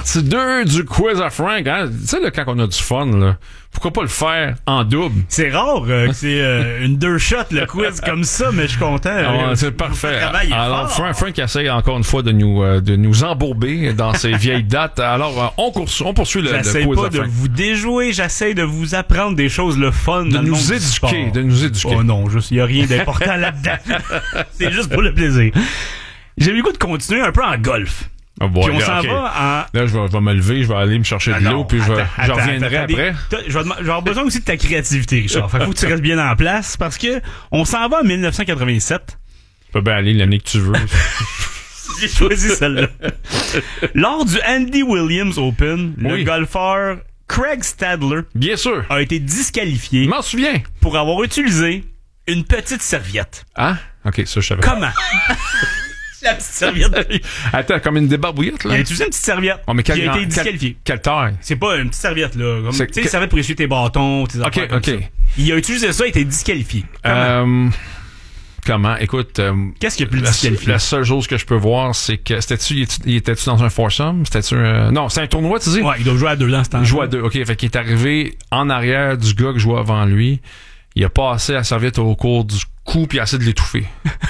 partie 2 du quiz à Frank. Hein? Tu sais, là, quand on a du fun, là, pourquoi pas le faire en double? C'est rare que c'est une 2 shots le quiz comme ça, mais je suis content. C'est parfait. Alors, fort. Frank essaye encore une fois de nous embourber dans ces vieilles dates. Alors, on poursuit le quiz J'essaie pas à de Frank. vous déjouer, j'essaie de vous apprendre des choses le fun De dans le monde nous du sport. éduquer. Oh non, il y a rien d'important là-dedans. C'est juste pour le plaisir. J'ai eu le goût de continuer un peu en golf. Oh boy, Puis on là, s'en ok. va en... Là, je vais me lever, je vais aller me chercher de l'eau, puis je reviendrai attends, après. Je vais avoir besoin aussi de ta créativité, Richard. Faut que tu restes bien en place parce que on s'en va en 1987. Tu peux bien aller l'année que tu veux. J'ai choisi celle-là. Lors du Andy Williams Open, le golfeur Craig Stadler Bien sûr. a été disqualifié Je m'en souviens. pour avoir utilisé une petite serviette. Hein? OK, ça, je savais. Comment? La petite serviette. Attends, comme une débarbouillette, Il là? a utilisé une petite serviette Oh, mais qui a été disqualifiée. Quelle taille? C'est pas une petite serviette, là. Comme, C'est- tu sais, les serviettes pour essuyer tes bâtons, tes affaires comme OK. ça. Il a utilisé ça, il a été disqualifié. Comment? Comment? Écoute, Qu'est-ce qui a pu le disqualifier? la seule chose que je peux voir, c'est que il était-tu dans un foursome? C'était-tu non, c'est un tournoi, tu dis? Ouais, il doit jouer à 2 dans ce temps. Il joue à 2. OK, fait qu'il est arrivé en arrière du gars qui jouait avant lui. Il a passé la serviette au cours du cou puis il a essayé de l'étouffer.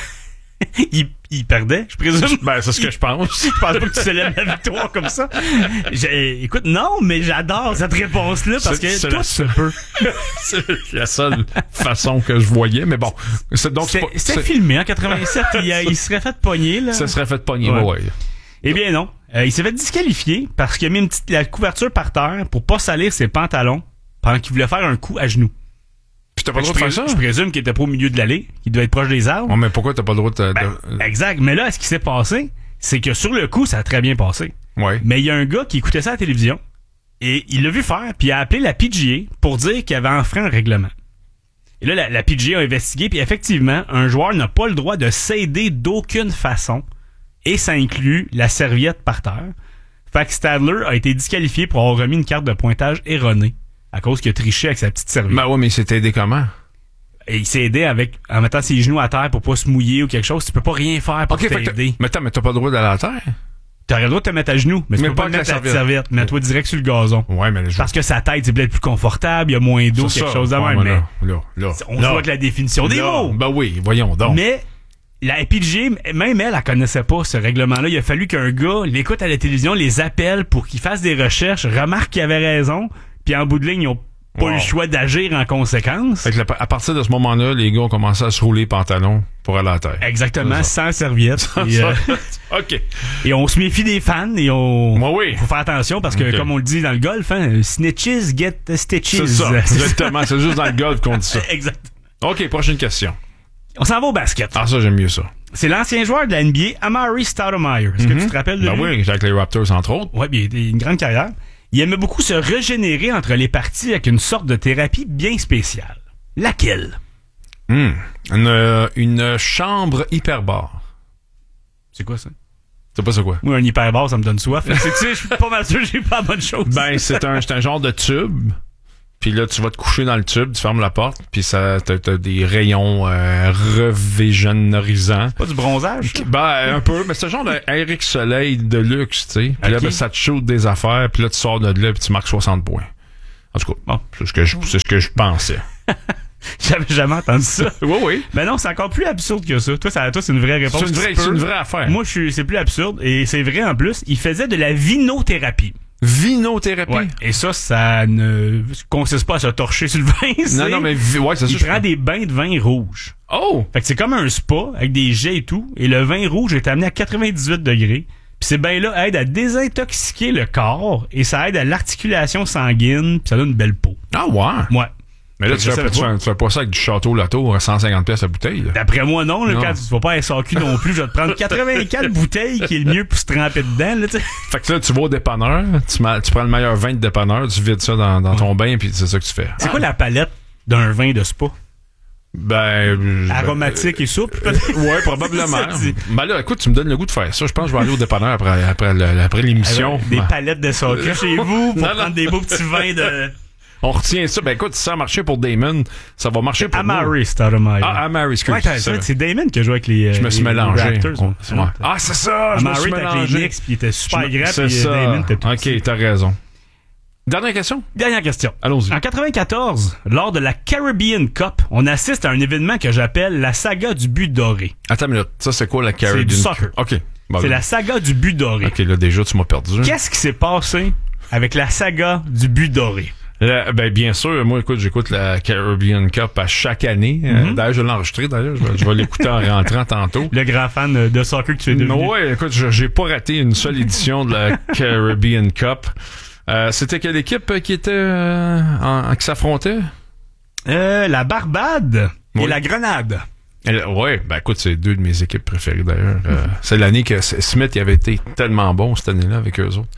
il perdait, je présume. Ben, c'est ce que je pense. Je pense pas que tu célèbres la victoire comme ça. Écoute, non, mais j'adore cette réponse-là parce que c'est tout la se peut. C'est la seule façon que je voyais, mais bon. C'était filmé en 87. Il serait fait pogner, là. Ça serait fait pogner, Ouais. ouais. Eh bien non. Il s'est fait disqualifier parce qu'il a mis la couverture par terre pour pas salir ses pantalons pendant qu'il voulait faire un coup à genoux. Puis t'as pas le droit de faire ça? Je présume qu'il était pas au milieu de l'allée, qu'il devait être proche des arbres. Oh, mais pourquoi t'as pas le droit de... Exact. Mais là, ce qui s'est passé, c'est que sur le coup, ça a très bien passé. Ouais. Mais il y a un gars qui écoutait ça à la télévision et il l'a vu faire, puis il a appelé la PGA pour dire qu'il avait enfreint un règlement. Et là, la PGA a investigué, puis effectivement, un joueur n'a pas le droit de s'aider d'aucune façon, et ça inclut la serviette par terre. Fait que Stadler a été disqualifié pour avoir remis une carte de pointage erronée à cause qu'il a triché avec sa petite serviette. Ben ouais, mais il s'est aidé comment? Et il s'est aidé en mettant ses genoux à terre pour pas se mouiller ou quelque chose. Tu peux pas rien faire pour t'aider. Mais t'as pas le droit d'aller à la terre? T'aurais le droit de te mettre à genoux, mais tu peux pas avec mettre la serviette. Mets-toi direct sur le gazon. Ouais, mais Parce que sa tête, c'est peut-être plus confortable, il y a moins d'eau, quelque chose de même. Mais là. on voit que la définition des mots. Ben oui, voyons donc. Mais la PGA, même elle connaissait pas ce règlement-là. Il a fallu qu'un gars l'écoute à la télévision, les appelle pour qu'il fasse des recherches, remarque qu'il avait raison, puis en bout de ligne, ils ont pas eu le choix d'agir en conséquence. Fait que à partir de ce moment-là, les gars ont commencé à se rouler les pantalons pour aller à la terre. Exactement, sans serviette. OK. Et on se méfie des fans et oui. faut faire attention parce que, comme on le dit dans le golf, hein, snitches get stitches. C'est ça, exactement. C'est juste dans le golf qu'on dit ça. Exact. OK, prochaine question. On s'en va au basket. Ah, ça, j'aime mieux ça. C'est l'ancien joueur de la NBA, Amari Stoudemire. Est-ce que tu te rappelles de lui? Ben oui, avec les Raptors, entre autres. Ouais, bien, il a une grande carrière. Il aimait beaucoup se régénérer entre les parties avec une sorte de thérapie bien spéciale. Laquelle? Une chambre hyperbare. C'est quoi ça? C'est pas ça quoi? Moi, un hyperbar, ça me donne soif. Je suis pas mal sûr que j'ai pas la bonne chose. Ben, c'est un genre de tube. Puis là, tu vas te coucher dans le tube, tu fermes la porte, puis ça, t'as des rayons revégénorisants. Pas du bronzage? Ben, un peu, mais c'est un genre d'Eric Soleil de luxe, tu sais. Puis là, ben, ça te shoot des affaires, puis là, tu sors de là, puis tu marques 60 points. En tout cas, bon, c'est ce que je pensais. J'avais jamais entendu ça. Oui. Ben non, c'est encore plus absurde que ça. Toi, c'est une vraie réponse. C'est une vraie affaire. Moi, c'est plus absurde, et c'est vrai en plus. Il faisait de la vinothérapie. Vinothérapie? Ouais. Et ça ne consiste pas à se torcher sur le vin. Non, mais ouais, c'est ça. Il prend des bains de vin rouge. Oh! Fait que c'est comme un spa avec des jets et tout. Et le vin rouge est amené à 98 degrés. Puis ces bains-là aident à désintoxiquer le corps et ça aide à l'articulation sanguine. Puis ça donne une belle peau. Ah ouais? Ouais. Mais là, tu fais pas ça avec du Château Lotto à 150 pièces la bouteille. Là. D'après moi, non. Là, quand tu vas pas à SAQ non plus, je vais te prendre 84 bouteilles qui est le mieux pour se tremper dedans. Là, t'sais. Fait que là, tu vas au dépanneur, tu prends le meilleur vin de dépanneur, tu vides ça dans ton bain, puis c'est ça que tu fais. C'est quoi la palette d'un vin de spa? Aromatique et souple, peut-être? Ouais, probablement. Ben là, écoute, tu me donnes le goût de faire ça. Je pense que je vais aller au dépanneur après l'émission. Des palettes de SAQ chez vous pour prendre des beaux petits vins de... On retient ça. Ben écoute, si ça a marché pour Damon, ça va marcher pour Amari Stoudemire. Ah, Amari, excuse. Ouais, c'est Damon qui a joué avec les Je me suis mélangé. Raptors. Ouais. Ah, c'est ça! Je me suis Amari avec les Knicks, puis il était super grand, c'est puis ça. Damon était tout petit. OK, t'as raison. Dernière question? Dernière question. Allons-y. En 94, lors de la Caribbean Cup, on assiste à un événement que j'appelle la saga du but doré. Attends une minute. Ça, c'est quoi la Caribbean? C'est du soccer. OK. Bon, C'est la saga du but doré. OK, là, déjà, tu m'as perdu. Qu'est-ce qui s'est passé avec la saga du but doré? Ben, bien sûr, moi, écoute, j'écoute la Caribbean Cup à chaque année. D'ailleurs, je l'ai enregistré, d'ailleurs. Je vais l'écouter en rentrant tantôt. Le grand fan de soccer que tu es devenu. Ouais, écoute, j'ai pas raté une seule édition de la Caribbean Cup. C'était quelle équipe qui était qui s'affrontait? La Barbade et Oui. la Grenade. Ouais, ben écoute, c'est deux de mes équipes préférées d'ailleurs. C'est l'année que Smith il avait été tellement bon cette année-là avec eux autres.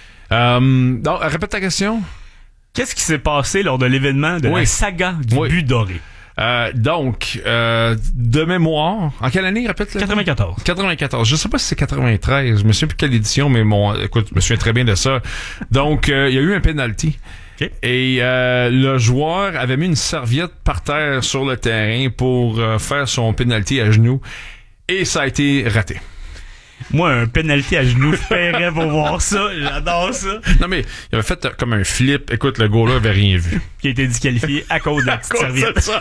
Donc, répète ta question. Qu'est-ce qui s'est passé lors de l'événement de la saga du but doré? Donc, de mémoire, en quelle année, répète-le? 94. 94. Je sais pas si c'est 93. Je me souviens plus quelle édition, mais écoute, je me souviens très bien de ça. Donc, il y a eu un penalty. Okay. Et le joueur avait mis une serviette par terre sur le terrain pour faire son penalty à genoux. Et ça a été raté. Moi, un penalty à genoux, je paierais pour voir ça. J'adore ça. Non, mais il avait fait comme un flip. Écoute, le gars-là avait rien vu. Qui a été disqualifié à cause de la petite serviette. Ça.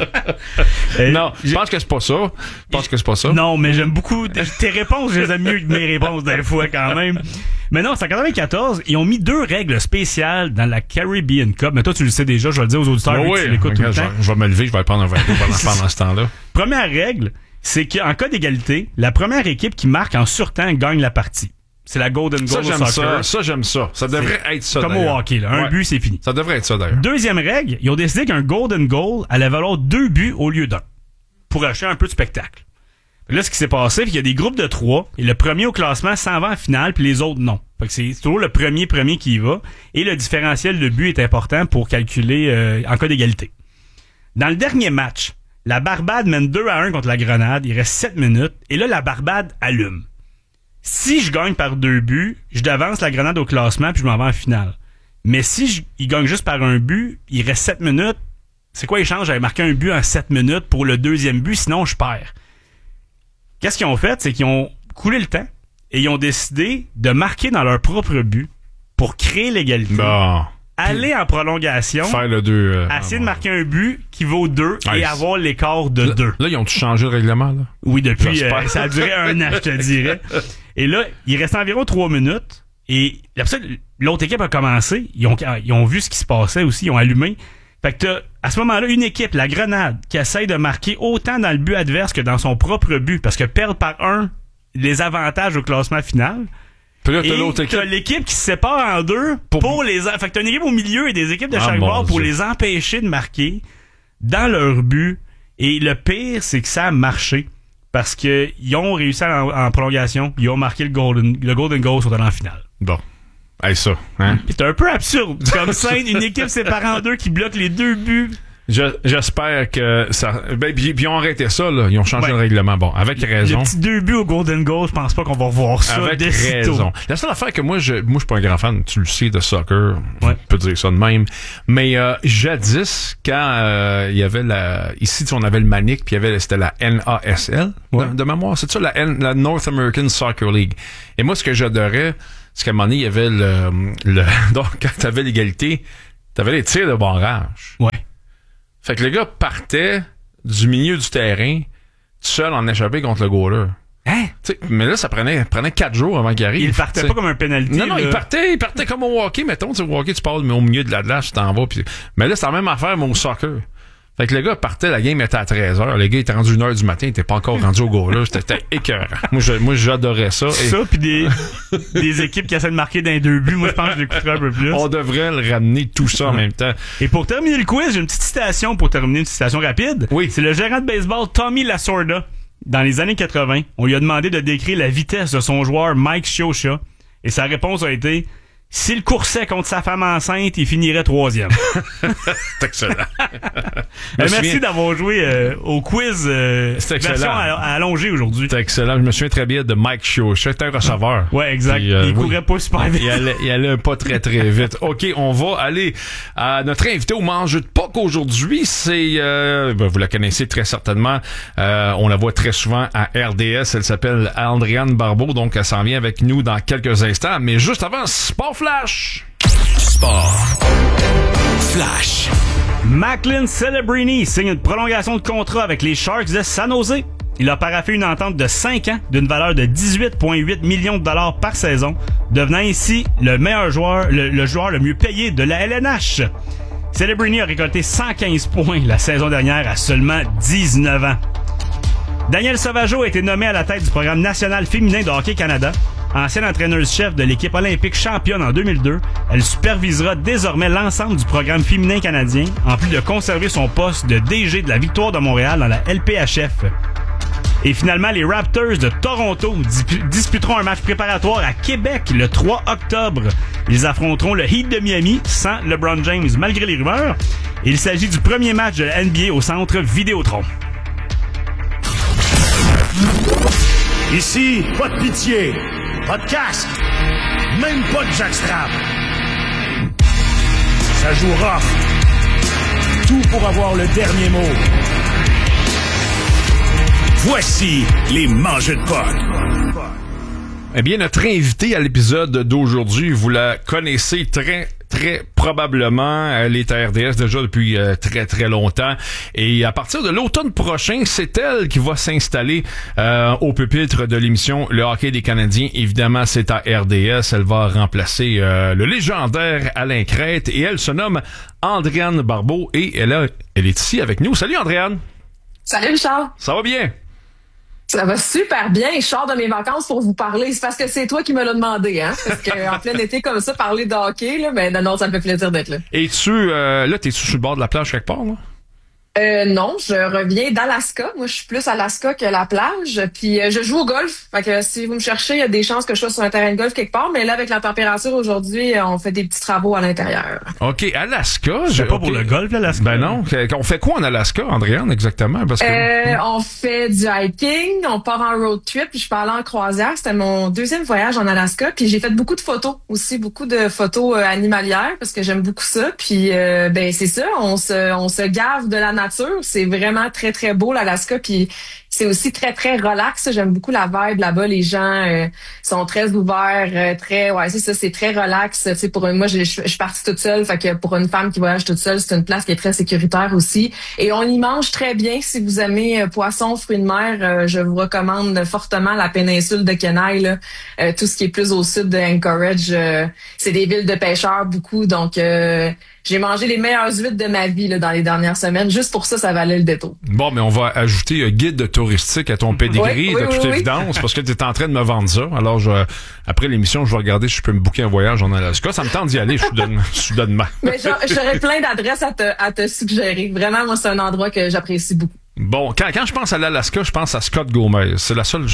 Non, je pense que c'est pas ça. Non, mais j'aime beaucoup tes réponses. Je les aime mieux que mes réponses des fois quand même. Mais non, c'est en 94. Ils ont mis 2 règles spéciales dans la Caribbean Cup. Mais toi, tu le sais déjà. Je vais le dire aux auditeurs. Oui, tu l'écoutes tout le temps. Je vais me lever. Je vais prendre un verre d'eau pendant ce temps-là. Première règle, c'est qu'en cas d'égalité, la première équipe qui marque en surtemps gagne la partie. C'est la Golden Goal au soccer. Ça, j'aime ça. Ça devrait être ça, comme d'ailleurs. au hockey, là. Un but, c'est fini. Ça devrait être ça, d'ailleurs. Deuxième règle, ils ont décidé qu'un Golden Goal allait valoir 2 buts au lieu d'1 pour acheter un peu de spectacle. Là, ce qui s'est passé, c'est qu'il y a des groupes de 3 et le premier au classement s'en va en finale puis les autres non. Fait que c'est toujours le premier qui y va et le différentiel de but est important pour calculer en cas d'égalité. Dans le dernier match, la Barbade mène 2-1 contre la Grenade. Il reste 7 minutes. Et là, la Barbade allume. Si je gagne par 2 buts, je devance la Grenade au classement puis je m'en vais en finale. Mais si il gagne juste par un but, il reste 7 minutes. C'est quoi l'échange? J'avais marqué un but en 7 minutes pour le deuxième but, sinon je perds. Qu'est-ce qu'ils ont fait? C'est qu'ils ont coulé le temps et ils ont décidé de marquer dans leur propre but pour créer l'égalité. Bon. Aller en prolongation, faire le 2. essayer de marquer un but qui vaut 2 et avoir l'écart de 2. Là, ils ont changé le règlement, là? Oui, depuis, ça a duré 1 an, je te dirais. Et là, il reste environ 3 minutes. Et après ça, l'autre équipe a commencé. Ils ont vu ce qui se passait aussi. Ils ont allumé. Fait que t'as, à ce moment-là, une équipe, la Grenade, qui essaye de marquer autant dans le but adverse que dans son propre but. Parce que perdre par 1 les avantages au classement final. Puis là, Et t'as l'équipe qui se sépare en 2 pour les... Fait que t'as une équipe au milieu et des équipes de chaque bord pour les empêcher de marquer dans leur but. Et le pire, c'est que ça a marché. Parce que ils ont réussi en prolongation. Ils ont marqué le Golden Goal sur en finale. Bon. Hey, ça, hein? C'est un peu absurde. Comme scène, une équipe séparée en 2 qui bloque les 2 buts. J'espère que ça... Ben, puis ils ont arrêté ça, là. Ils ont changé le règlement. Bon, avec raison. Le petit 2 buts au Golden Goal, je pense pas qu'on va revoir ça. Avec raison. La seule affaire que moi, je suis pas un grand fan, tu le sais, de soccer. Ouais. Je peux dire ça de même. Mais, jadis, quand, il y avait ici, on avait le Manic, puis c'était la NASL. Ouais. De mémoire. C'est ça, la North American Soccer League. Et moi, ce que j'adorais, c'est qu'à un moment donné, il y avait donc, quand t'avais l'égalité, t'avais les tirs de barrage. Ouais. Fait que le gars partait du milieu du terrain, tout seul en échappé contre le goaler. Hein? T'sais, mais là, ça prenait 4 jours avant qu'il arrive. Il partait pas comme un penalty. Non, il partait comme au hockey, mettons. Au hockey, tu passes au milieu de la glace, tu t'en vas. Mais là, c'est la même affaire, mais au soccer. Fait que le gars partait, la game était à 13h. Le gars était rendu 1h du matin, il était pas encore rendu au goal là. C'était écœurant. Moi, j'adorais ça. Ça, puis des équipes qui essaient de marquer dans les 2 buts. Moi, je pense que je l'écouterais un peu plus. On devrait le ramener tout ça en même temps. Et pour terminer le quiz, j'ai une petite citation pour terminer, une citation rapide. Oui. C'est le gérant de baseball Tommy Lasorda. Dans les années 80, on lui a demandé de décrire la vitesse de son joueur Mike Scioscia. Et sa réponse a été: S'il coursait contre sa femme enceinte, il finirait 3e. C'est excellent. Merci d'avoir joué au quiz version allongée aujourd'hui. C'est excellent. Je me souviens très bien de Mike Shaw. C'était un receveur. Ouais, exact. Puis, il courait pas super vite. Il allait pas très très vite. OK, on va aller à notre invité au Mange de Pâques aujourd'hui. C'est, vous la connaissez très certainement. On la voit très souvent à RDS. Elle s'appelle Andréane Barbeau. Donc, elle s'en vient avec nous dans quelques instants. Mais juste avant, Sport Flash. Sport Flash. Macklin Celebrini signe une prolongation de contrat avec les Sharks de San Jose. Il a paraphé une entente de 5 ans d'une valeur de 18,8 millions de dollars par saison, devenant ainsi le meilleur joueur, le joueur le mieux payé de la LNH. Celebrini a récolté 115 points la saison dernière à seulement 19 ans. Danielle Sauvageau a été nommée à la tête du programme national féminin de Hockey Canada. Ancienne entraîneuse-chef de l'équipe olympique championne en 2002, elle supervisera désormais l'ensemble du programme féminin canadien, en plus de conserver son poste de DG de la Victoire de Montréal dans la LPHF. Et finalement, les Raptors de Toronto disputeront un match préparatoire à Québec le 3 octobre. Ils affronteront le Heat de Miami sans LeBron James malgré les rumeurs. Il s'agit du premier match de la NBA au centre Vidéotron. Ici, pas de pitié, pas de casque, même pas de jackstrap. Ça joue rough. Tout pour avoir le dernier mot. Voici les Mangeux de Pâques. Eh bien, notre invité à l'épisode d'aujourd'hui, vous la connaissez très probablement. Elle est à RDS déjà depuis très longtemps. Et à partir de l'automne prochain, c'est elle qui va s'installer au pupitre de l'émission Le Hockey des Canadiens. Évidemment, c'est à RDS. Elle va remplacer le légendaire Alain Crête. Et elle se nomme Andréane Barbeau. Et elle est ici avec nous. Salut Andréane! Salut Richard! Ça va bien? Ça va super bien. Je sors de mes vacances pour vous parler. C'est parce que c'est toi qui me l'as demandé, hein? Parce qu'en plein été comme ça, parler de hockey, là, ben non, ça me fait plaisir d'être là. Et t'es-tu sur le bord de la plage quelque part, là? Non, je reviens d'Alaska. Moi, je suis plus Alaska que la plage. Puis je joue au golf. Fait que si vous me cherchez, il y a des chances que je sois sur un terrain de golf quelque part. Mais là, avec la température aujourd'hui, on fait des petits travaux à l'intérieur. OK, Alaska. C'est pas pour le golf, l'Alaska. Ben non. On fait quoi en Alaska, Andréane, exactement? Parce que... on fait du hiking, on part en road trip. Puis je peux aller en croisière. C'était mon deuxième voyage en Alaska. Puis j'ai fait beaucoup de photos aussi, beaucoup de photos animalières parce que j'aime beaucoup ça. Puis ben c'est ça, on se gave de la nature. C'est vraiment très beau l'Alaska, puis c'est aussi très relax. J'aime beaucoup la vibe là-bas. Les gens sont très ouverts, c'est ça, c'est très relax. Tu sais, moi, je suis partie toute seule, fait que pour une femme qui voyage toute seule, c'est une place qui est très sécuritaire aussi. Et on y mange très bien. Si vous aimez poissons, fruits de mer, je vous recommande fortement la péninsule de Kenai. Là. Tout ce qui est plus au sud de Anchorage, c'est des villes de pêcheurs beaucoup, donc. J'ai mangé les meilleures huîtres de ma vie là, dans les dernières semaines. Juste pour ça, ça valait le détour. Bon, mais on va ajouter guide touristique à ton pedigree, de toute évidence, parce que tu es en train de me vendre ça. Alors, après l'émission, je vais regarder si je peux me booker un voyage en Alaska. Ça me tente d'y aller soudainement. Mais j'aurais plein d'adresses à te suggérer. Vraiment, moi, c'est un endroit que j'apprécie beaucoup. Bon, quand je pense à l'Alaska, je pense à Scott Gomez. C'est la seule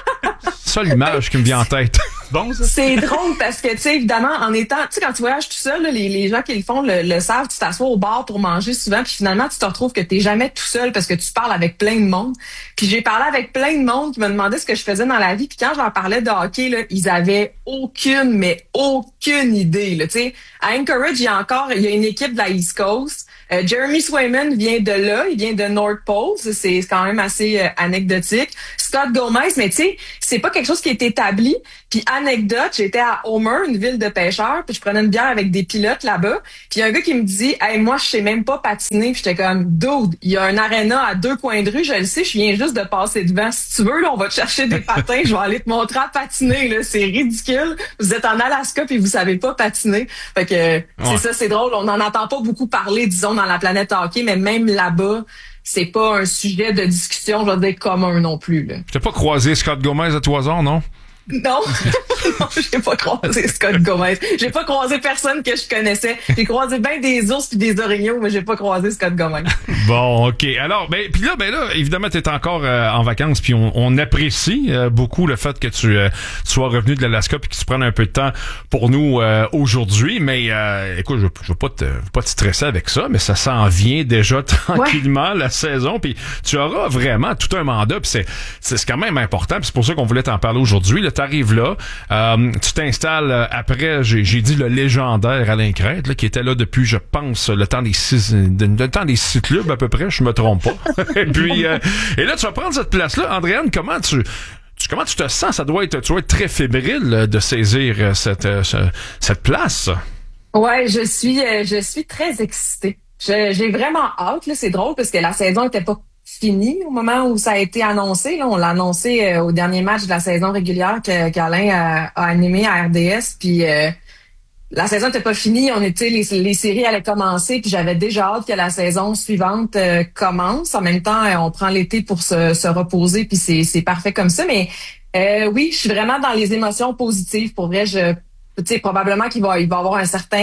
image qui me vient en tête. Bon, ça. C'est drôle parce que, tu sais, évidemment, en étant, tu sais, quand tu voyages tout seul, là, les gens qui le font le savent, tu t'assois au bar pour manger souvent, puis finalement, tu te retrouves que t'es jamais tout seul parce que tu parles avec plein de monde. Puis j'ai parlé avec plein de monde qui me demandait ce que je faisais dans la vie, puis quand je leur parlais de hockey, là, ils avaient aucune idée, là, tu sais. À Anchorage, il y a une équipe de la East Coast. Jeremy Swayman vient de là, il vient de North Pole, c'est quand même assez anecdotique. Scott Gomez, mais tu sais, c'est pas quelque chose qui est établi. Puis anecdote, j'étais à Homer, une ville de pêcheurs, puis je prenais une bière avec des pilotes là-bas. Puis il y a un gars qui me dit « Hey, moi, je sais même pas patiner. » Puis j'étais comme « Dude, il y a un aréna à 2 coins de rue, je le sais, je viens juste de passer devant. Si tu veux, là, on va te chercher des patins, je vais aller te montrer à patiner. Là, c'est ridicule. Vous êtes en Alaska puis vous savez pas patiner. » Fait que c'est ça, c'est drôle. On n'en entend pas beaucoup parler, disons, dans la planète hockey, mais même là-bas, c'est pas un sujet de discussion, je veux dire, commun non plus. Là. Je t'ai pas croisé Scott Gomez à tout hasard, non? Non. J'ai pas croisé Scott Gomez. J'ai pas croisé personne que je connaissais. J'ai croisé bien des ours puis des orignaux, mais j'ai pas croisé Scott Gomez. Bon, OK. Alors, puis là, évidemment, t'es encore en vacances, puis on apprécie beaucoup le fait que tu sois revenu de l'Alaska puis que tu prennes un peu de temps pour nous aujourd'hui. Mais écoute, je veux pas te stresser avec ça, mais ça s'en vient déjà tranquillement la saison. Puis tu auras vraiment tout un mandat. Puis c'est quand même important. Puis c'est pour ça qu'on voulait t'en parler aujourd'hui. Là, t'arrives là, tu t'installes après. J'ai dit le légendaire Alain Crête, là, qui était là depuis, je pense, le temps des six clubs à peu près. Je me trompe pas. Et puis et là, tu vas prendre cette place-là, Andréane. Comment tu te sens? Tu dois être très fébrile de saisir cette place. Ouais, je suis très excitée. J'ai vraiment hâte, là. C'est drôle parce que la saison était pas finie au moment où ça a été annoncé. Là, on l'a annoncé au dernier match de la saison régulière qu'Alain a animé à RDS. Puis la saison n'était pas finie. On était les séries allaient commencer. Puis j'avais déjà hâte que la saison suivante commence. En même temps, on prend l'été pour se reposer. Puis c'est parfait comme ça. Mais oui, je suis vraiment dans les émotions positives. Pour vrai, probablement qu'il va y avoir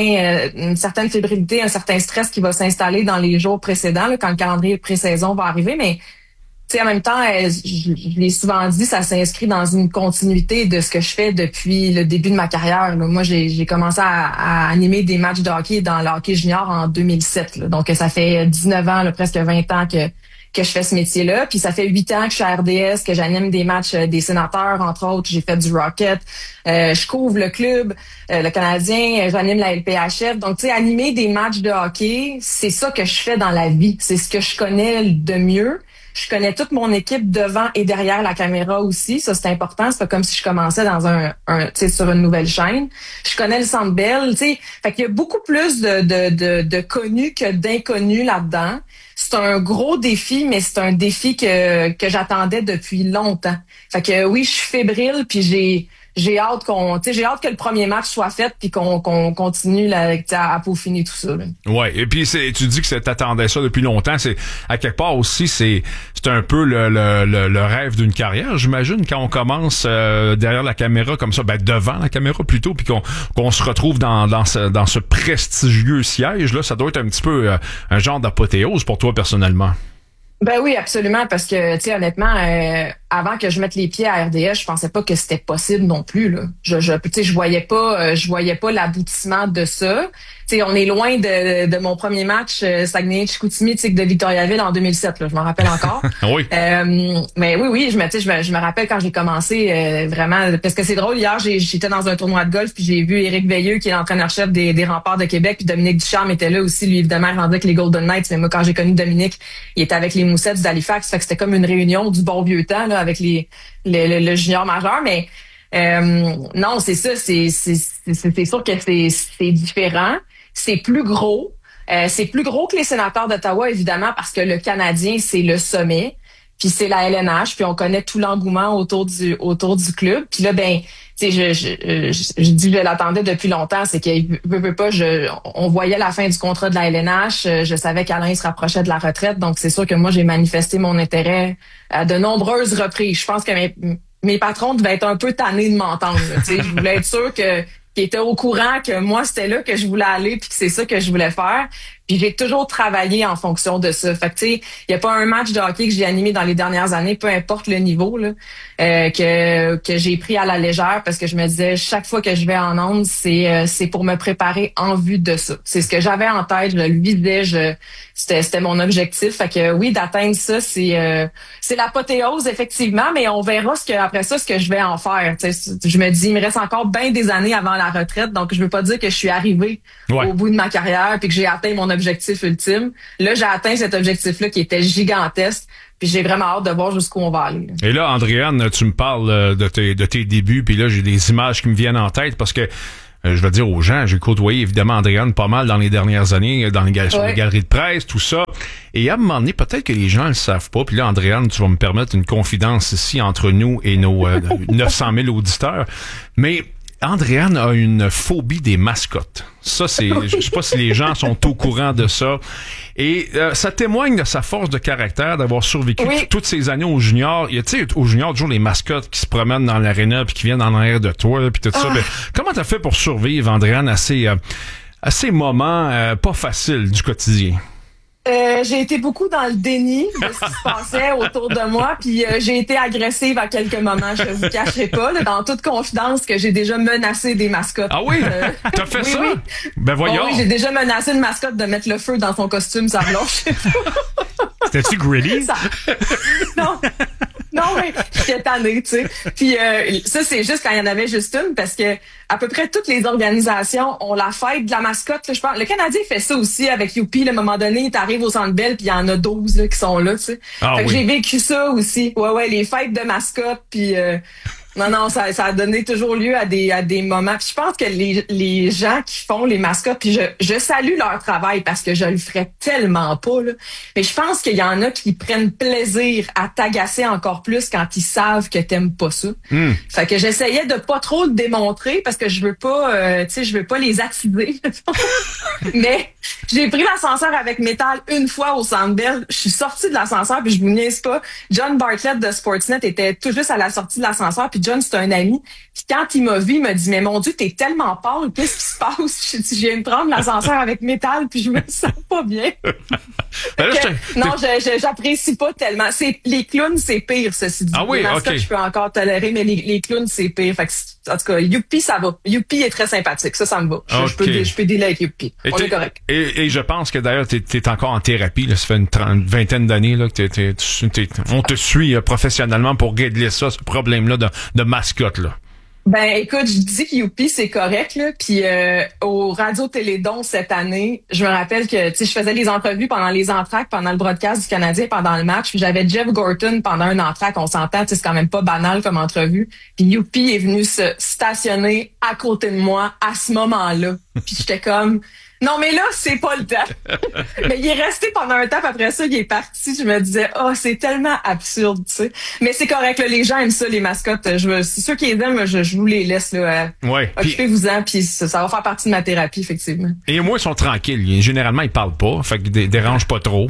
une certaine fébrilité, un certain stress qui va s'installer dans les jours précédents, là, quand le calendrier de pré-saison va arriver, mais en même temps, je l'ai souvent dit, ça s'inscrit dans une continuité de ce que je fais depuis le début de ma carrière. Là. Moi, j'ai commencé à animer des matchs de hockey dans le hockey junior en 2007. Là. Donc, ça fait 19 ans, là, presque 20 ans que je fais ce métier-là. Puis ça fait 8 ans que je suis à RDS, que j'anime des matchs des sénateurs, entre autres. J'ai fait du Rocket. Je couvre le club, le Canadien. J'anime la LPHF. Donc, animer des matchs de hockey, c'est ça que je fais dans la vie. C'est ce que je connais de mieux. Je connais toute mon équipe devant et derrière la caméra aussi. Ça, c'est important. C'est pas comme si je commençais dans sur une nouvelle chaîne. Je connais le Centre Bell, Fait qu'il y a beaucoup plus de connus que d'inconnus là-dedans. C'est un gros défi, mais c'est un défi que j'attendais depuis longtemps. Fait que oui, je suis fébrile, puis j'ai hâte que le premier match soit fait puis qu'on continue là, à peaufiner tout ça. Là. Ouais, et puis tu dis que t'attendais ça depuis longtemps, c'est à quelque part aussi c'est un peu le rêve d'une carrière, j'imagine, quand on commence derrière la caméra comme ça, devant la caméra plutôt, puis qu'on se retrouve dans ce prestigieux siège là, ça doit être un petit peu un genre d'apothéose pour toi personnellement. Ben oui, absolument, parce que, honnêtement, avant que je mette les pieds à RDS, je pensais pas que c'était possible non plus, là. Je voyais pas l'aboutissement de ça. On est loin de mon premier match Saguenay-Chicoutimi de Victoriaville en 2007, là, je m'en rappelle encore. Oui. Mais oui, je me rappelle quand j'ai commencé vraiment, parce que c'est drôle, hier, j'étais dans un tournoi de golf, puis j'ai vu Éric Veilleux, qui est l'entraîneur-chef des Remparts de Québec, puis Dominique Ducharme était là aussi, lui, évidemment, il rendait avec les Golden Knights, mais moi, quand j'ai connu Dominique, il était avec les Moussettes d'Halifax, fait que c'était comme une réunion du bon vieux temps, là, avec le junior majeur, mais non, c'est ça, c'est sûr que c'est différent. C'est plus gros. C'est plus gros que les sénateurs d'Ottawa, évidemment, parce que le Canadien, c'est le sommet. Puis c'est la LNH, puis on connaît tout l'engouement autour du club. Puis là, je dis que je l'attendais depuis longtemps, c'est qu'il veut pas, on voyait la fin du contrat de la LNH, je savais qu'Alain se rapprochait de la retraite, donc c'est sûr que moi, j'ai manifesté mon intérêt à de nombreuses reprises. Je pense que mes patrons devaient être un peu tannés de m'entendre. Je voulais être sûr qu'ils étaient au courant que moi, c'était là que je voulais aller puis que c'est ça que je voulais faire. Puis j'ai toujours travaillé en fonction de ça. Fait que il y a pas un match de hockey que j'ai animé dans les dernières années, peu importe le niveau là, que j'ai pris à la légère parce que je me disais chaque fois que je vais en ondes, c'est pour me préparer en vue de ça. C'est ce que j'avais en tête, je le visais, c'était mon objectif. Fait que oui, d'atteindre ça, c'est l'apothéose effectivement, mais on verra après ça ce que je vais en faire. T'sais, je me dis il me reste encore bien des années avant la retraite, donc je veux pas dire que je suis arrivée au bout de ma carrière puis que j'ai atteint mon objectif ultime. Là, j'ai atteint cet objectif-là qui était gigantesque. Puis j'ai vraiment hâte de voir jusqu'où on va aller. Et là, Andréane, tu me parles de tes débuts. Puis là, j'ai des images qui me viennent en tête parce que je vais dire aux gens, j'ai côtoyé évidemment Andréane pas mal dans les dernières années, sur les galeries de presse, tout ça. Et à un moment donné, peut-être que les gens le savent pas. Puis là, Andréane, tu vas me permettre une confidence ici entre nous et nos 900 000 auditeurs. Mais Andréane a une phobie des mascottes. Ça, c'est, je sais pas si les gens sont au courant de ça. Et ça témoigne de sa force de caractère d'avoir survécu toutes ces années au junior. Il y a, tu sais, au junior, toujours les mascottes qui se promènent dans l'aréna puis qui viennent en arrière de toi, puis tout ça. Mais comment t'as fait pour survivre, Andréane, à ces moments pas faciles du quotidien? J'ai été beaucoup dans le déni de ce qui se passait autour de moi, puis j'ai été agressive à quelques moments, je vous cacherai pas, là, dans toute confidence, que j'ai déjà menacé des mascottes. Ah oui? T'as fait ça? Oui. Ben voyons. Oui, j'ai déjà menacé une mascotte de mettre le feu dans son costume, ça blanche. C'était-tu Gritty? Non, mais j'étais tannée, tu sais. Puis ça, c'est juste quand il y en avait juste une, parce que à peu près toutes les organisations ont la fête de la mascotte. Là, je pense. Le Canadien fait ça aussi avec Youpi. À un moment donné, t'arrives au Centre Bell, puis il y en a 12 là, qui sont là, tu sais. Fait que j'ai vécu ça aussi. Ouais, les fêtes de mascotte, puis... Non, ça a donné toujours lieu à des moments. Puis je pense que les gens qui font les mascottes, puis je salue leur travail parce que je le ferais tellement pas, là. Mais je pense qu'il y en a qui prennent plaisir à t'agacer encore plus quand ils savent que t'aimes pas ça. Fait que j'essayais de pas trop le démontrer parce que je veux pas, je veux pas les attiser. Mais j'ai pris l'ascenseur avec Métal une fois au Centre Bell. Je suis sortie de l'ascenseur puis je vous niaise pas. John Bartlett de Sportsnet était tout juste à la sortie de l'ascenseur puis John, c'est un ami. Puis quand il m'a vu, il m'a dit, mais mon Dieu, t'es tellement pâle, qu'est-ce qui se passe? J'ai dit, je viens de prendre l'ascenseur avec Métal, puis je me sens pas bien. Non, j'apprécie pas tellement. Les clowns, c'est pire, ceci dit. Ah oui, les mascottes, je peux encore tolérer, mais les clowns, c'est pire. Fait que, en tout cas, Youpi, ça va. Youpi est très sympathique, ça me va. Je peux dealer avec Youpi. On est correct. Et je pense que d'ailleurs, t'es encore en thérapie, là. Ça fait une vingtaine d'années, là, que on te suit professionnellement pour régler ça, ce problème-là de mascotte, là. Ben, écoute, je dis que Youpi, c'est correct, là. Puis au Radio-Télédon cette année, je me rappelle que, tu sais, je faisais les entrevues pendant les entractes, pendant le broadcast du Canadien, pendant le match. Puis j'avais Jeff Gorton pendant un entracte. On s'entend, tu sais, c'est quand même pas banal comme entrevue. Puis Youpi est venu se stationner à côté de moi à ce moment-là. Puis j'étais comme... Non, mais là, c'est pas le temps. Mais il est resté pendant un temps, puis après ça, il est parti. Je me disais, c'est tellement absurde, tu sais. Mais c'est correct, là, les gens aiment ça, les mascottes. C'est ceux qui les aiment, je vous les laisse, là. Occupez-vous-en, puis ça va faire partie de ma thérapie, effectivement. Et au moins, ils sont tranquilles. Généralement, ils parlent pas. Fait que dérange pas trop.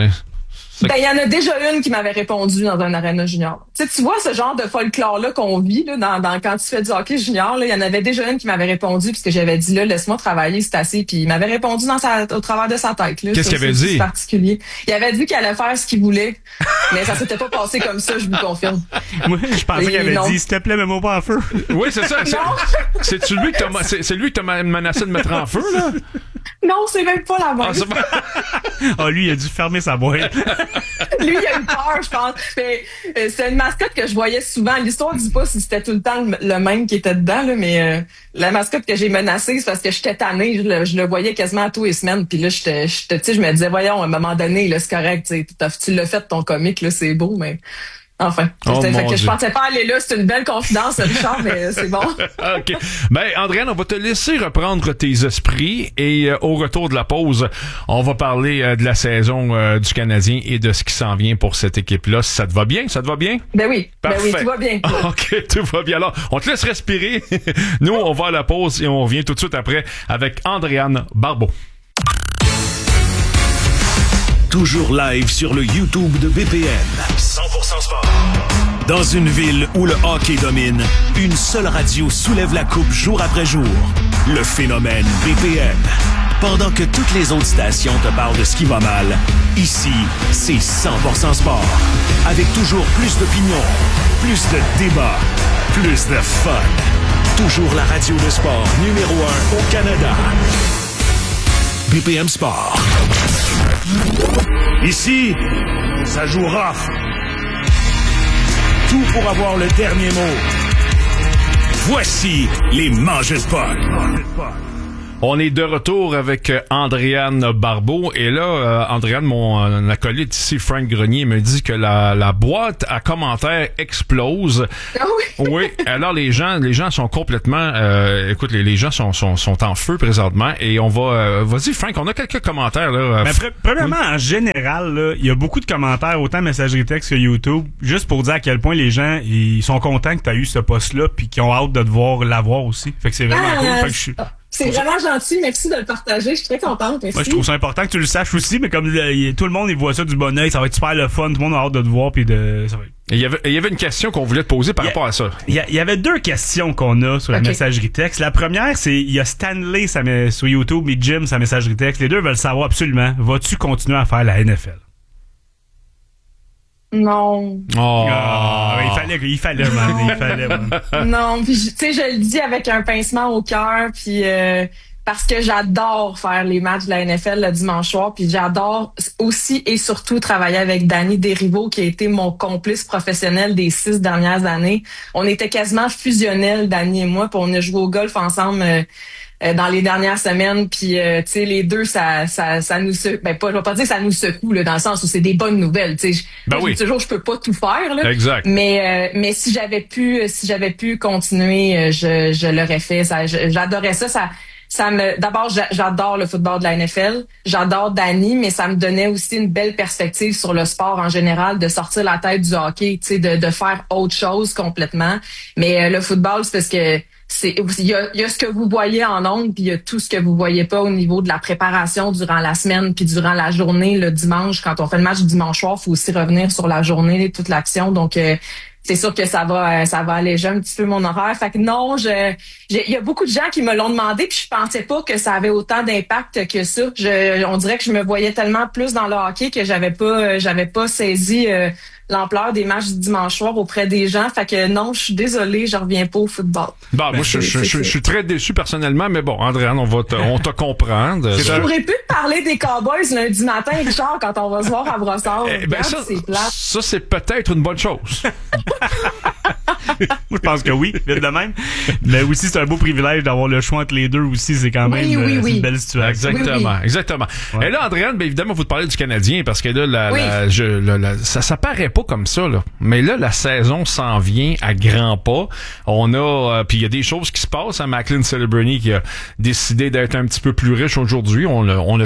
Ben, il y en a déjà une qui m'avait répondu dans un aréna junior. Tu vois ce genre de folklore-là qu'on vit, là, dans quand tu fais du hockey junior, là, il y en avait déjà une qui m'avait répondu puisque j'avais dit, là, laisse-moi travailler, c'est assez. Puis il m'avait répondu au travers de sa tête, là. Qu'est-ce qu'il avait dit? Particulier. Il avait dit qu'il allait faire ce qu'il voulait. Mais ça s'était pas passé comme ça, je vous confirme. Moi, je pensais qu'il avait dit, s'il te plaît, mets-moi pas en feu. Oui, c'est ça. C'est lui qui t'a menacé de mettre en feu, là? Non, c'est même pas la même. Lui, il a dû fermer sa boîte. Lui, il a eu peur, je pense. Mais c'est une mascotte que je voyais souvent. L'histoire ne dit pas si c'était tout le temps le même qui était dedans, là, mais la mascotte que j'ai menacée, c'est parce que j'étais tannée. Je le voyais quasiment à tous les semaines. Puis là, je me disais, voyons, à un moment donné, là, c'est correct. Tu l'as fait, ton comique, là, c'est beau, mais... Enfin, je pensais pas aller là, c'est une belle confidence, Richard, mais c'est bon. OK. Ben, Andréane, on va te laisser reprendre tes esprits et au retour de la pause, on va parler de la saison du Canadien et de ce qui s'en vient pour cette équipe-là. Ça te va bien? Ça te va bien? Ben oui. Parfait. Ben oui, tout va bien. OK, tout va bien. Alors, on te laisse respirer. Nous, on va à la pause et on revient tout de suite après avec Andréane Barbeau. Toujours live sur le YouTube de BPM. 100% sport. Dans une ville où le hockey domine, une seule radio soulève la coupe jour après jour. Le phénomène BPM. Pendant que toutes les autres stations te parlent de ce qui va mal, ici, c'est 100% sport. Avec toujours plus d'opinions, plus de débats, plus de fun. Toujours la radio de sport numéro 1 au Canada. BPM Sport. Ici, ça joue rough. Tout pour avoir le dernier mot. Voici les Mangeurs de Puck. On est de retour avec Andréane Barbeau. Et là, Andréane, mon acolyte ici, Frank Grenier, me dit que la boîte à commentaires explose. Ah oui? Oui. Alors, les gens sont complètement... écoute, les gens sont en feu présentement. Et on va... vas-y, Frank, on a quelques commentaires. Là. Mais premièrement, en général, là, il y a beaucoup de commentaires, autant messagerie texte que YouTube, juste pour dire à quel point les gens ils sont contents que tu as eu ce poste-là puis qu'ils ont hâte de te voir l'avoir aussi. Fait que c'est vraiment cool. Fait que c'est vraiment gentil. Merci de le partager. Je suis très contente. Merci. Moi, je trouve ça important que tu le saches aussi, mais comme tout le monde il voit ça du bon oeil, ça va être super le fun. Tout le monde a hâte de te voir. Puis ça va être... Il y avait une question qu'on voulait te poser par rapport à ça. Il y avait 2 questions qu'on a sur la messagerie texte. La première, c'est il y a Stanley sur YouTube et Jim sa messagerie texte. Les deux veulent savoir absolument, vas-tu continuer à faire la NFL? Non. Oh. Il fallait, man. Non, puis tu sais, je le dis avec un pincement au cœur, puis parce que j'adore faire les matchs de la NFL le dimanche soir, puis j'adore aussi et surtout travailler avec Danny Desrivaux, qui a été mon complice professionnel des 6 dernières années. On était quasiment fusionnels, Danny et moi, puis on a joué au golf ensemble dans les dernières semaines, puis tu sais, les deux ça nous je vais pas dire que ça nous secoue là, dans le sens où c'est des bonnes nouvelles, tu sais. Oui. Toujours je peux pas tout faire là. Exact. Mais si j'avais pu continuer, je l'aurais fait. J'adorais ça. D'abord, j'adore le football de la NFL. J'adore Danny, mais ça me donnait aussi une belle perspective sur le sport en général, de sortir la tête du hockey, tu sais, de faire autre chose complètement. Mais le football, c'est parce que il y a ce que vous voyez en ondes, puis il y a tout ce que vous voyez pas au niveau de la préparation durant la semaine, puis durant la journée, le dimanche. Quand on fait le match du dimanche soir, faut aussi revenir sur la journée, toute l'action. Donc c'est sûr que ça va alléger un petit peu mon horaire. Fait que non, il y a beaucoup de gens qui me l'ont demandé, puis je pensais pas que ça avait autant d'impact que ça. On dirait que je me voyais tellement plus dans le hockey que j'avais pas saisi l'ampleur des matchs du dimanche soir auprès des gens. Fait que non, je suis désolée, je reviens pas au football. Bon, moi, je suis très déçu personnellement, mais bon, Andréane, on te comprendre. Je pourrais plus te parler des Cowboys lundi matin, Richard, quand on va se voir à Brossard. C'est plate. Ça, c'est peut-être une bonne chose. Moi, je pense que oui, vite de même. Mais aussi, c'est un beau privilège d'avoir le choix entre les deux aussi. C'est quand même une belle situation. Exactement. Ouais. Et là, Andréane, évidemment, vous te parlez du Canadien parce que là, ça paraît pas comme ça, là. Mais là, la saison s'en vient à grands pas. On a, puis il y a des choses qui se passent. Macklin Celebrini qui a décidé d'être un petit peu plus riche aujourd'hui. On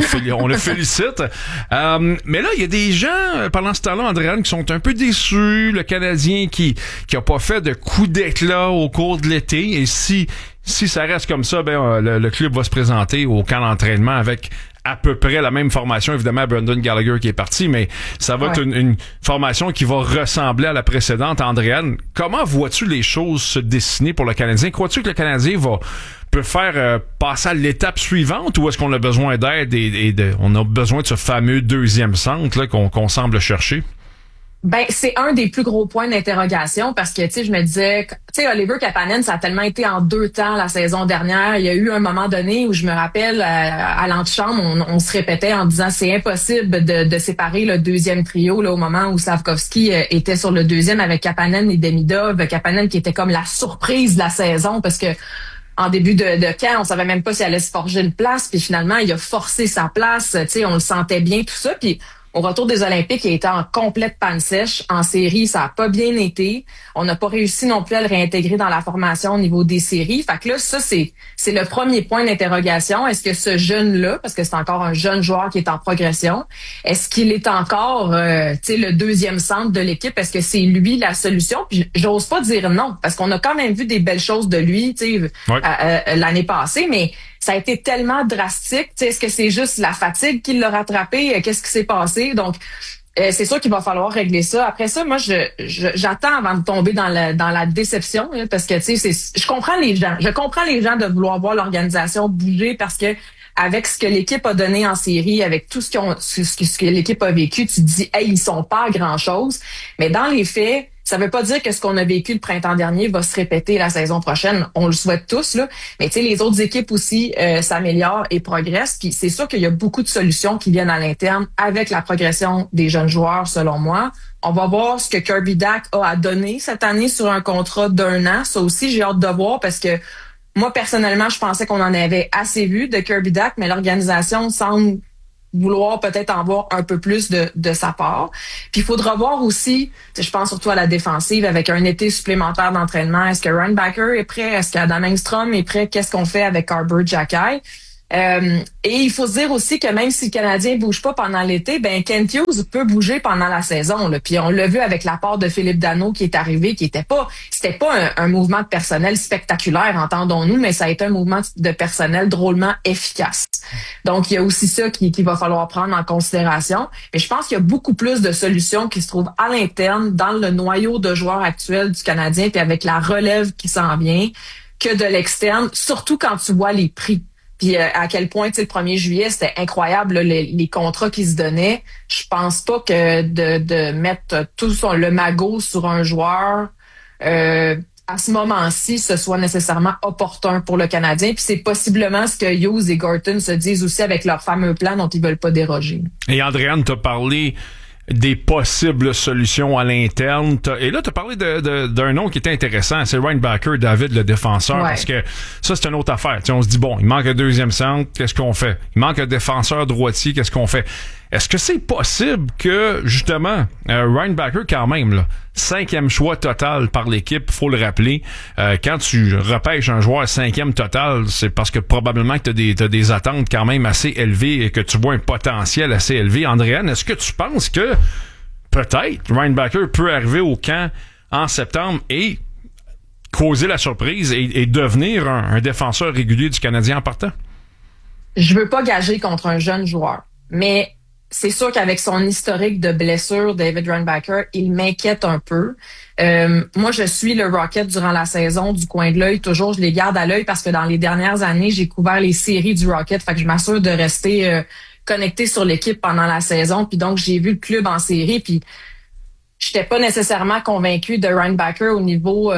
le félicite. Mais là, il y a des gens, pendant ce temps-là, Andréane, qui sont un peu déçus. Le Canadien qui a pas fait de coup d'éclat au cours de l'été. Et si ça reste comme ça, le club va se présenter au camp d'entraînement avec à peu près la même formation. Évidemment, Brendan Gallagher qui est parti, mais ça va être une formation qui va ressembler à la précédente. Andréane, comment vois-tu les choses se dessiner pour le Canadien? Crois-tu que le Canadien peut faire passer à l'étape suivante, ou est-ce qu'on a besoin d'aide et on a besoin de ce fameux deuxième centre là, qu'on semble chercher? Ben, c'est un des plus gros points d'interrogation parce que, tu sais, je me disais, tu sais, Oliver Kapanen, ça a tellement été en 2 temps la saison dernière. Il y a eu un moment donné où je me rappelle, à l'antichambre, on se répétait en disant c'est impossible de séparer le deuxième trio, là, au moment où Slavkovski était sur le deuxième avec Kapanen et Demidov. Kapanen qui était comme la surprise de la saison parce que en début de camp, on savait même pas s'il allait se forger une place, puis finalement, il a forcé sa place, tu sais, on le sentait bien, tout ça, puis au retour des Olympiques, il était en complète panne sèche. En série, ça a pas bien été. On n'a pas réussi non plus à le réintégrer dans la formation au niveau des séries. Fait que là, ça, c'est le premier point d'interrogation. Est-ce que ce jeune-là, parce que c'est encore un jeune joueur qui est en progression, est-ce qu'il est encore le deuxième centre de l'équipe? Est-ce que c'est lui la solution? Puis j'ose pas dire non, parce qu'on a quand même vu des belles choses de lui l'année passée, mais ça a été tellement drastique. Est-ce que c'est juste la fatigue qui l'a rattrapé? Qu'est-ce qui s'est passé? Donc, c'est sûr qu'il va falloir régler ça. Après ça, moi, j'attends avant de tomber dans la déception, hein, parce que je comprends les gens. Je comprends les gens de vouloir voir l'organisation bouger parce que avec ce que l'équipe a donné en série, avec tout ce que l'équipe a vécu, tu te dis, hey, ils sont pas à grand-chose. Mais dans les faits, ça veut pas dire que ce qu'on a vécu le printemps dernier va se répéter la saison prochaine. On le souhaite tous, là. Mais tu sais, les autres équipes aussi s'améliorent et progressent. Puis c'est sûr qu'il y a beaucoup de solutions qui viennent à l'interne avec la progression des jeunes joueurs, selon moi. On va voir ce que Kirby Dach a à donner cette année sur un contrat d'1 an. Ça aussi, j'ai hâte de voir parce que Moi, personnellement, je pensais qu'on en avait assez vu de Kirby Dach, mais l'organisation semble vouloir peut-être en voir un peu plus de sa part. Puis il faudra voir aussi, je pense surtout à la défensive, avec un été supplémentaire d'entraînement. Est-ce que Ryan Backer est prêt? Est-ce qu'Adam Engstrom est prêt? Qu'est-ce qu'on fait avec Arbor Xhekaj? Et il faut se dire aussi que même si le Canadien bouge pas pendant l'été, ben Kent Hughes peut bouger pendant la saison. Là. Puis on l'a vu avec l'apport de Philippe Danault qui est arrivé, c'était pas un mouvement de personnel spectaculaire, entendons-nous, mais ça a été un mouvement de personnel drôlement efficace. Donc il y a aussi ça qui va falloir prendre en considération. Mais je pense qu'il y a beaucoup plus de solutions qui se trouvent à l'interne, dans le noyau de joueurs actuels du Canadien, puis avec la relève qui s'en vient, que de l'externe, surtout quand tu vois les prix. Puis à quel point, tu sais, le 1er juillet, c'était incroyable, là, les contrats qu'ils se donnaient. Je pense pas que de mettre tout le magot sur un joueur à ce moment-ci, ce soit nécessairement opportun pour le Canadien. Puis c'est possiblement ce que Hughes et Gorton se disent aussi avec leur fameux plan dont ils veulent pas déroger. Et Andréane t'a parlé des possibles solutions à l'interne. Et là, tu as parlé d'un nom qui était intéressant, c'est Ryan Backer, David, le défenseur, ouais. Parce que ça, c'est une autre affaire. T'sais, on se dit, bon, il manque un deuxième centre, qu'est-ce qu'on fait? Il manque un défenseur droitier, qu'est-ce qu'on fait? Est-ce que c'est possible que, justement, Ryan Backer, quand même, là, 5e choix total par l'équipe, faut le rappeler, quand tu repêches un joueur 5e total, c'est parce que probablement que t'as des attentes quand même assez élevées et que tu vois un potentiel assez élevé. Andréane, est-ce que tu penses que peut-être Ryan Backer peut arriver au camp en septembre et causer la surprise et devenir un défenseur régulier du Canadien en partant? Je veux pas gager contre un jeune joueur, mais c'est sûr qu'avec son historique de blessure, David Reinbacher, il m'inquiète un peu. Moi, je suis le Rocket durant la saison du coin de l'œil. Toujours, je les garde à l'œil parce que dans les dernières années, j'ai couvert les séries du Rocket. Fait que je m'assure de rester connecté sur l'équipe pendant la saison. Puis donc, j'ai vu le club en série. Puis j'étais pas nécessairement convaincu de Reinbacher au niveau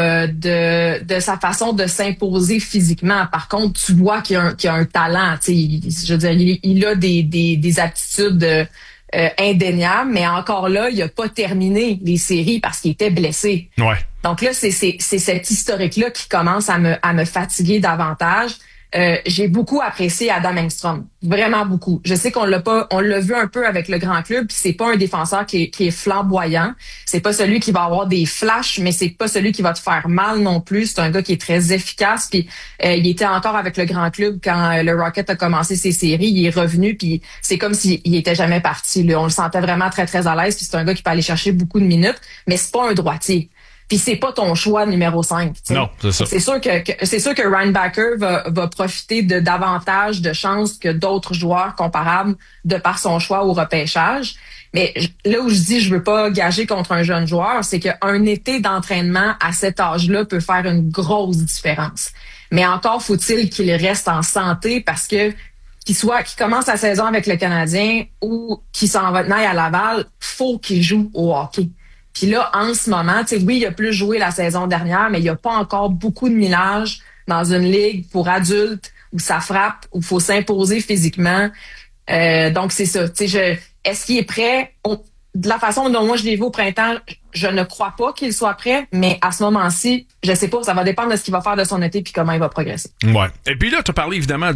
de sa façon de s'imposer physiquement. Par contre, tu vois qu'il y a un talent. Je veux dire, il a des aptitudes indéniables, mais encore là, il a pas terminé les séries parce qu'il était blessé. Ouais. Donc là, c'est cet historique-là qui commence à me fatiguer davantage. J'ai beaucoup apprécié Adam Engstrom, vraiment beaucoup. Je sais on l'a vu un peu avec le grand club, puis c'est pas un défenseur qui est flamboyant, c'est pas celui qui va avoir des flashs, mais c'est pas celui qui va te faire mal non plus. C'est un gars qui est très efficace, puis il était encore avec le grand club quand le Rocket a commencé ses séries, il est revenu, puis c'est comme s'il était jamais parti. Là. On le sentait vraiment très très à l'aise, puis c'est un gars qui peut aller chercher beaucoup de minutes, mais c'est pas un droitier. Puis c'est pas ton choix numéro 5. T'sais. Non, c'est ça. C'est sûr que Ryan Backer va profiter de davantage de chances que d'autres joueurs comparables de par son choix au repêchage. Mais là où je dis je veux pas gager contre un jeune joueur, c'est qu'un été d'entraînement à cet âge-là peut faire une grosse différence. Mais encore faut-il qu'il reste en santé parce que qu'il commence la saison avec le Canadien ou qu'il s'en va à Laval, faut qu'il joue au hockey. Puis là, en ce moment, tu sais, oui, il a plus joué la saison dernière, mais il n'y a pas encore beaucoup de millage dans une ligue pour adultes où ça frappe, où il faut s'imposer physiquement. Donc, c'est ça. Tu sais, est-ce qu'il est prêt? De la façon dont moi je l'ai vu au printemps, je ne crois pas qu'il soit prêt, mais à ce moment-ci, je sais pas, ça va dépendre de ce qu'il va faire de son été puis comment il va progresser. Ouais. Et puis là, tu as parlé évidemment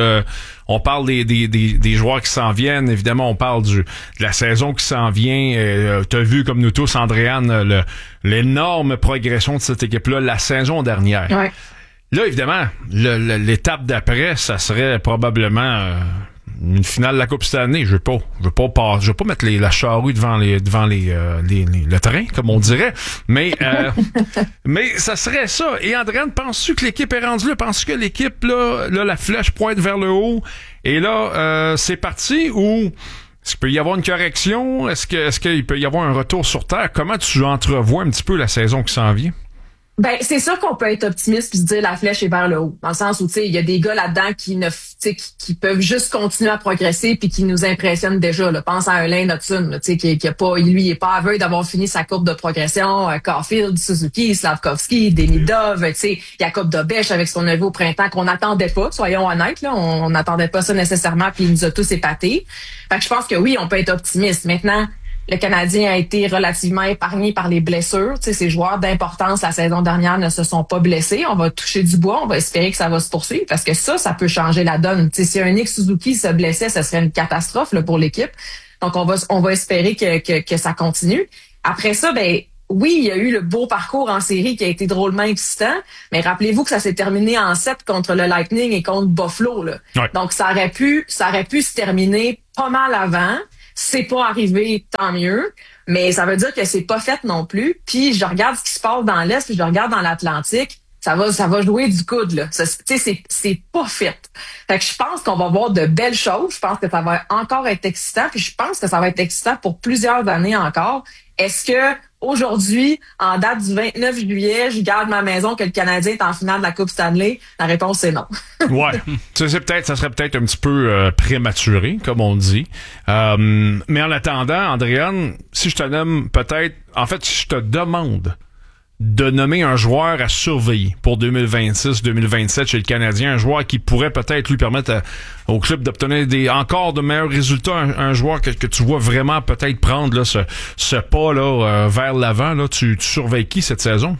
on parle des joueurs qui s'en viennent, évidemment, on parle de la saison qui s'en vient. Tu as vu comme nous tous, Andréane, l'énorme progression de cette équipe-là la saison dernière. Ouais. Là, évidemment, l'étape d'après, ça serait probablement une finale de la Coupe cette année. Je veux pas mettre la charrue devant le train, comme on dirait. Mais ça serait ça. Et Andréane, penses-tu que l'équipe est rendue là? Penses-tu que l'équipe, là, la flèche pointe vers le haut? Et là, c'est parti? Ou est-ce qu'il peut y avoir une correction? Est-ce qu'il peut y avoir un retour sur terre? Comment tu entrevois un petit peu la saison qui s'en vient? Ben, c'est sûr qu'on peut être optimiste puis se dire la flèche est vers le haut. Dans le sens où, tu sais, il y a des gars là-dedans qui peuvent juste continuer à progresser puis qui nous impressionnent déjà, là. Pense à Erling Hudson, là, tu sais, qui a pas, lui, il est pas aveugle d'avoir fini sa courbe de progression. Caulfield, Suzuki, Slavkovski, Demidov, tu sais, Jacob Dobeš avec ce qu'on a vu au printemps qu'on n'attendait pas, soyons honnêtes, là. On n'attendait pas ça nécessairement puis il nous a tous épatés. Fait que je pense que oui, on peut être optimiste. Maintenant, Le Canadien a été relativement épargné par les blessures. Tu sais, ces joueurs d'importance la saison dernière ne se sont pas blessés. On va toucher du bois. On va espérer que ça va se poursuivre parce que ça peut changer la donne. Tu sais, si un Nick Suzuki se blessait, ce serait une catastrophe là, pour l'équipe. Donc, on va espérer que ça continue. Après ça, oui, il y a eu le beau parcours en série qui a été drôlement excitant, mais rappelez-vous que ça s'est terminé en 7 contre le Lightning et contre Buffalo, là. Ouais. Donc, ça aurait pu se terminer pas mal avant. C'est pas arrivé, tant mieux. Mais ça veut dire que c'est pas fait non plus. Puis, je regarde ce qui se passe dans l'Est, puis je regarde dans l'Atlantique. Ça va jouer du coude, là. C'est pas fait. Fait que je pense qu'on va voir de belles choses. Je pense que ça va encore être excitant. Puis je pense que ça va être excitant pour plusieurs années encore. Est-ce que aujourd'hui, en date du 29 juillet, je garde ma maison que le Canadien est en finale de la Coupe Stanley? La réponse, c'est non. Ouais. Ça serait peut-être un petit peu prématuré, comme on dit. Mais en attendant, Andréane, si je te nomme si je te demande de nommer un joueur à surveiller pour 2026-2027 chez le Canadien, un joueur qui pourrait peut-être lui permettre au club d'obtenir encore de meilleurs résultats, un joueur que tu vois vraiment peut-être prendre là, ce pas là vers l'avant, là, tu surveilles qui cette saison?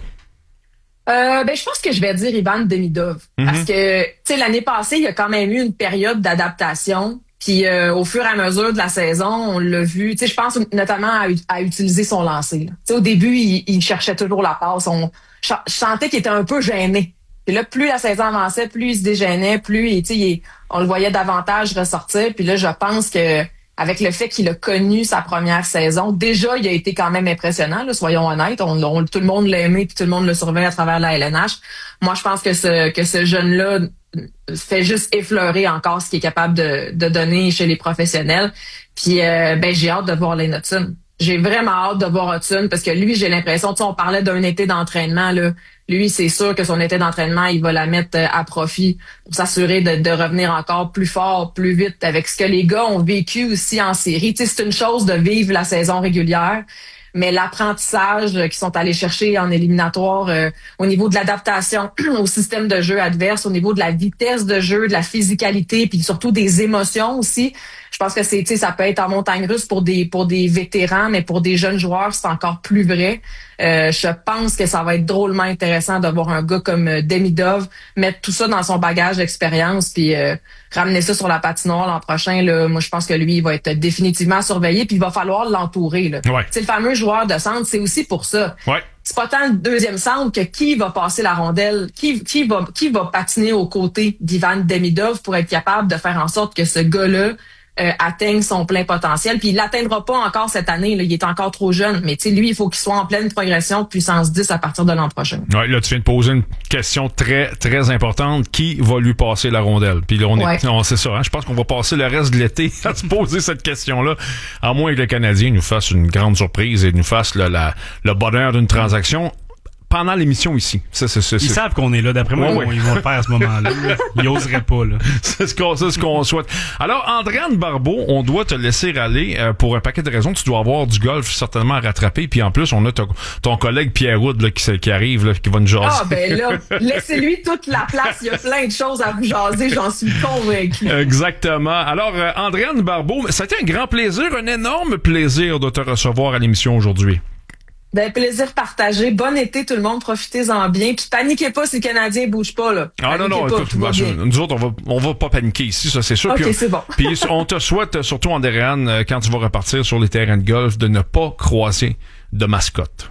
Je pense que je vais dire Ivan Demidov. Parce que, tu sais, l'année passée, il y a quand même eu une période d'adaptation. Puis au fur et à mesure de la saison, on l'a vu. Tu sais, je pense notamment à utiliser son lancer. Tu sais, au début, il cherchait toujours la passe. Je sentais qu'il était un peu gêné. Puis là, plus la saison avançait, plus il se dégênait, plus on le voyait davantage ressortir. Puis là, je pense que avec le fait qu'il a connu sa première saison, déjà, il a été quand même impressionnant. Là, soyons honnêtes, tout le monde l'a aimé, puis tout le monde le surveille à travers la LNH. Moi, je pense que ce jeune-là fait juste effleurer encore ce qu'il est capable de donner chez les professionnels. Puis j'ai hâte de voir Lane Hutson. J'ai vraiment hâte de voir Hutson parce que lui, j'ai l'impression, tu sais, on parlait d'un été d'entraînement, là. Lui, c'est sûr que son été d'entraînement, il va la mettre à profit pour s'assurer de revenir encore plus fort, plus vite avec ce que les gars ont vécu aussi en série. Tu sais, c'est une chose de vivre la saison régulière, mais l'apprentissage qu'ils sont allés chercher en éliminatoire au niveau de l'adaptation au système de jeu adverse, au niveau de la vitesse de jeu, de la physicalité, puis surtout des émotions aussi. Je pense que ça peut être en montagne russe pour des vétérans, mais pour des jeunes joueurs, c'est encore plus vrai. Je pense que ça va être drôlement intéressant de voir un gars comme Demidov mettre tout ça dans son bagage d'expérience puis ramener ça sur la patinoire l'an prochain. Là, moi, je pense que lui, il va être définitivement surveillé puis il va falloir l'entourer. Là. Ouais. C'est le fameux joueur de centre, c'est aussi pour ça. Ouais. C'est pas tant le deuxième centre que qui va passer la rondelle, qui va patiner aux côtés d'Ivan Demidov pour être capable de faire en sorte que ce gars-là atteigne son plein potentiel. Puis il l'atteindra pas encore cette année. Là, il est encore trop jeune. Mais tu sais, lui, il faut qu'il soit en pleine progression de puissance 10 à partir de l'an prochain. Ouais, là, tu viens de poser une question très, très importante. Qui va lui passer la rondelle? Puis là, c'est ça. Hein? Je pense qu'on va passer le reste de l'été à se poser cette question-là. À moins que le Canadien nous fasse une grande surprise et nous fasse le bonheur d'une transaction. Pendant l'émission ici. Ils savent qu'on est là. D'après moi, ils vont le faire à ce moment-là. Ils oseraient pas. Là. C'est ce qu'on souhaite. Alors, Andréane Barbeau, on doit te laisser aller pour un paquet de raisons. Tu dois avoir du golf certainement à rattraper. Puis en plus, on a ton collègue Pierre Wood là, qui arrive, là, qui va nous jaser. Ah ben là, laissez-lui toute la place. Il y a plein de choses à vous jaser. J'en suis convaincu. Exactement. Alors, Andréane Barbeau, ça a été un grand plaisir, un énorme plaisir de te recevoir à l'émission aujourd'hui. Ben, plaisir partagé. Bon été, tout le monde. Profitez-en bien. Puis paniquez pas si le Canadien bouge pas, là. Ah non, écoute, nous autres, on va pas paniquer ici, ça, c'est sûr. OK, c'est bon. Puis on te souhaite, surtout Andréane, quand tu vas repartir sur les terrains de golf, de ne pas croiser de mascotte.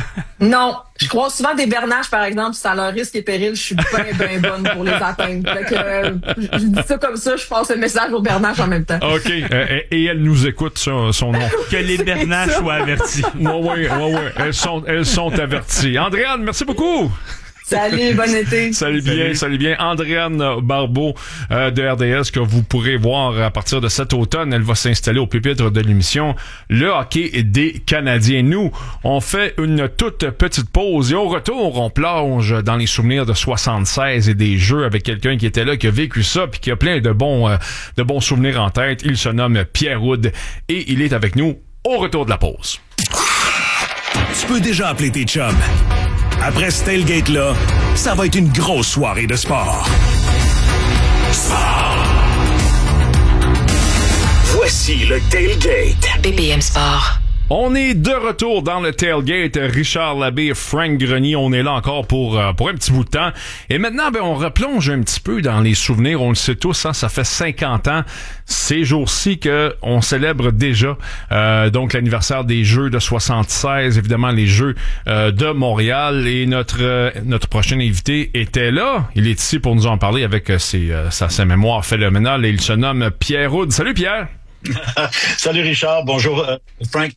Non, je croise souvent des bernaches, par exemple, c'est à leur risque et péril, je suis bien bonne pour les atteindre. Fait que, je dis ça comme ça, je passe le message aux bernaches en même temps. OK, et elle nous écoute, son nom. Que les bernaches soient avertis. Oui, elles sont averties. Andréane, merci beaucoup. Salut, bon été. Salut bien. Andréane Barbeau de RDS que vous pourrez voir à partir de cet automne. Elle va s'installer au pupitre de l'émission Le hockey des Canadiens. Nous, on fait une toute petite pause et au retour, on plonge dans les souvenirs de 76 et des jeux avec quelqu'un qui était là, qui a vécu ça puis qui a plein de bons souvenirs en tête. Il se nomme Pierre Wood et il est avec nous au retour de la pause. Tu peux déjà appeler tes chums. Après ce tailgate-là, ça va être une grosse soirée de sport. Voici le tailgate. BPM Sport. On est de retour dans le tailgate. Richard Labbé, Frank Grenier, on est là encore pour un petit bout de temps. Et maintenant, on replonge un petit peu dans les souvenirs. On le sait tous, hein, ça fait 50 ans, ces jours-ci, que on célèbre déjà donc l'anniversaire des Jeux de 76, évidemment les Jeux de Montréal. Et notre prochain invité était là. Il est ici pour nous en parler avec sa mémoire phénoménale. Et il se nomme Pierre Houde. Salut Pierre! Salut Richard, bonjour Frank.